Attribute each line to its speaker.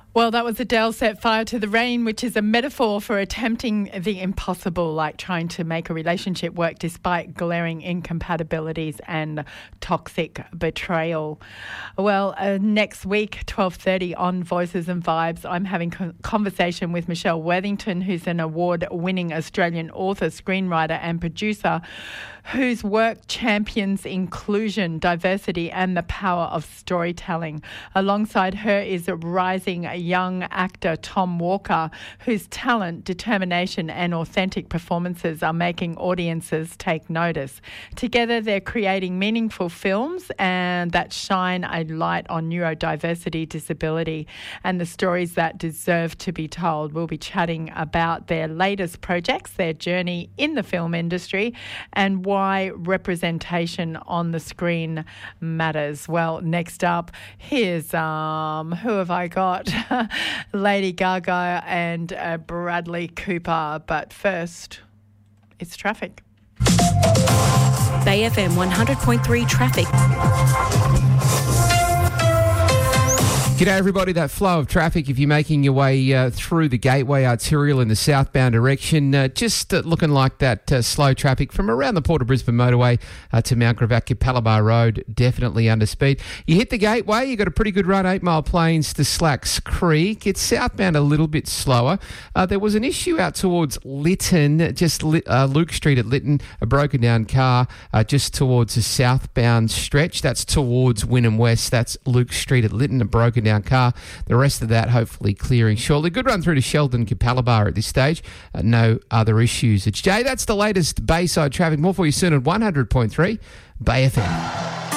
Speaker 1: Well, that was Adele Set Fire to the Rain, which is a metaphor for attempting the impossible, like trying to make a relationship work despite glaring incompatibilities and toxic betrayal. Well, next week, 12:30 on Voices and Vibes, I'm having conversation with Michelle Worthington, who's an award-winning Australian author, screenwriter and producer whose work champions inclusion, diversity and the power of storytelling. Alongside her is a rising young actor, Tom Walker, whose talent, determination and authentic performances are making audiences take notice. Together, they're creating meaningful films and that shine a light on neurodiversity, disability and the stories that deserve to be told. We'll be chatting about their latest projects, their journey in the film industry and why representation on the screen matters. Well, next up, here's, who have I got? Lady Gaga and Bradley Cooper. But first, it's traffic.
Speaker 2: Bay FM 100.3 traffic.
Speaker 3: G'day everybody, that flow of traffic if you're making your way through the Gateway Arterial in the southbound direction, just looking like that slow traffic from around the Port of Brisbane motorway to Mount Gravatt Capalaba Road, definitely under speed. You hit the Gateway, you got a pretty good run, 8 Mile Plains to Slacks Creek. It's southbound a little bit slower. There was an issue out towards Lytton, just Luke Street at Lytton, a broken down car just towards the southbound stretch. That's towards Wynnum West. That's Luke Street at Lytton, a broken down car. The rest of that hopefully clearing shortly. Good run through to Sheldon Capalaba at this stage. No other issues. It's Jay. That's the latest Bayside traffic. More for you soon at 100.3 Bay FM.